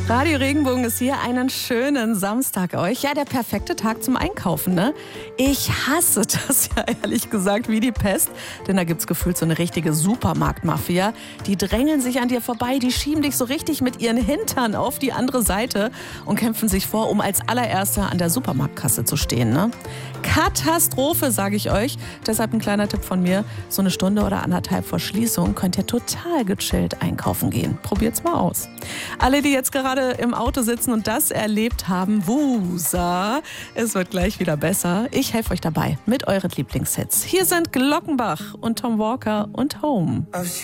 Radio Regenbogen ist hier. Einen schönen Samstag euch. Ja, der perfekte Tag zum Einkaufen, ne? Ich hasse das ja ehrlich gesagt wie die Pest. Denn da gibt's gefühlt so eine richtige Supermarktmafia. Die drängeln sich an dir vorbei, die schieben dich so richtig mit ihren Hintern auf die andere Seite und kämpfen sich vor, um als allererster an der Supermarktkasse zu stehen, ne? Katastrophe, sage ich euch. Deshalb ein kleiner Tipp von mir. So eine Stunde oder anderthalb vor Schließung könnt ihr total gechillt einkaufen gehen. Probiert's mal aus. Alle, die jetzt gerade im Auto sitzen und das erlebt haben, Wusa, es wird gleich wieder besser. Ich helfe euch dabei mit euren Lieblingshits. Hier sind Glockenbach und Tom Walker und Home.